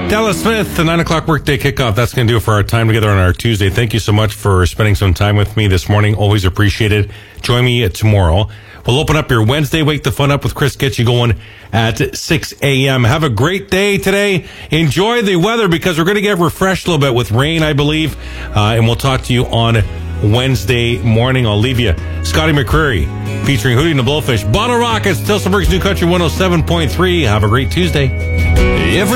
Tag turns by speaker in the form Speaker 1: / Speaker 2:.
Speaker 1: Dallas Smith, the 9 o'clock workday kickoff. That's going to do it for our time together on our Tuesday. Thank you so much for spending some time with me this morning. Always appreciated. Join me tomorrow. We'll open up your Wednesday. Wake the fun up with Chris. Get you going at 6 a.m. Have a great day today. Enjoy the weather because we're going to get refreshed a little bit with rain, I believe. And we'll talk to you on Wednesday morning. I'll leave you. Scotty McCreery featuring Hootie and the Blowfish. Bottle Rockets, Tilsonburg's New Country 107.3. Have a great Tuesday.